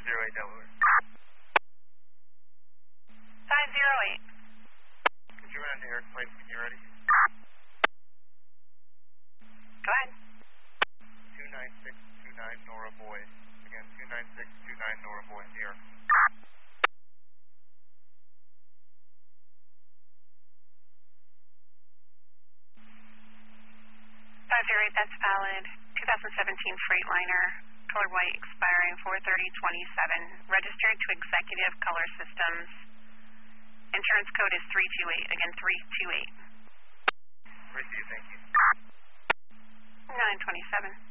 508 Delaware. 508. Could you run into Eric Place when you're ready? Go ahead. 29629 Nora Boy. Again, 29629 Nora Boy, New York. 508, that's valid. 2017 Freightliner, color white, expiring 4/30/27. Registered to Executive Color Systems. Insurance code is 328. Again, 328. Receive, thank you. 927.